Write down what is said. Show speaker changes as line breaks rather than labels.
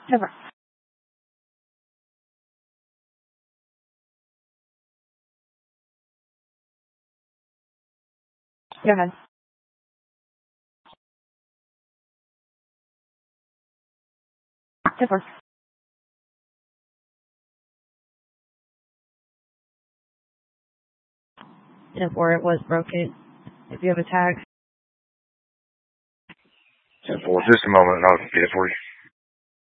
Never. Go ahead. Never. Or it was broken. If you have a tag.
10-4, just a moment and I'll get it for you.